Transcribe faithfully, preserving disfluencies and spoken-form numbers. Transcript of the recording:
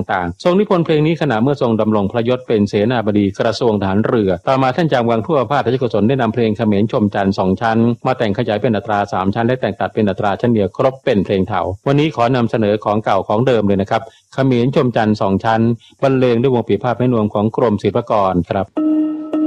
ต่างๆทรงนิพนธ์เพลงนี้ขณะเมื่อทรงดำรงพระยศเป็นเสนาบดีกระทรวงทหารเรือต่อมาท่านจางวังทั่วภาคราชกุศลได้นำเพลงเขมรชมจันทร์สองชั้นมาแต่งขยายเป็นอัตราสามชั้นและแต่งตัดเป็นอัตราชั้นเดียวครบเป็นเพลงเถาวันนี้ขอนำเสนอของเก่าของเดิมเลยนะครับเขมรชมจันทร์สองชั้นบรรเลงด้วยวงปีพาทย์แม่นวมของกรมศิลปากรครับ